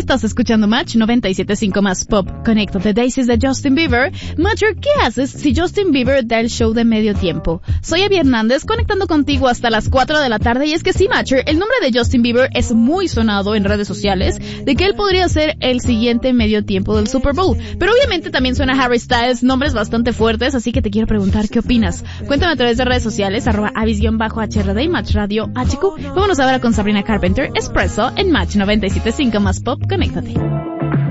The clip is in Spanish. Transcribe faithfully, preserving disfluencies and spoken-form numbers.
Estás escuchando Match noventa y siete punto cinco más Pop. Conéctate, Daisies de Justin Bieber. Matcher, ¿qué haces si Justin Bieber da el show de medio tiempo? Soy Abby Hernández, conectando contigo hasta las cuatro de la tarde. Y es que sí, Matcher, el nombre de Justin Bieber es muy sonado en redes sociales de que él podría ser el siguiente medio tiempo del Super Bowl. Pero obviamente también suena Harry Styles, nombres bastante fuertes, así que te quiero preguntar qué opinas. Cuéntame a través de redes sociales, arroba avis-H R D y Match Radio H Q. Vámonos ahora con Sabrina Carpenter, Espresso en Match noventa y siete punto cinco más Pop. Conéctate.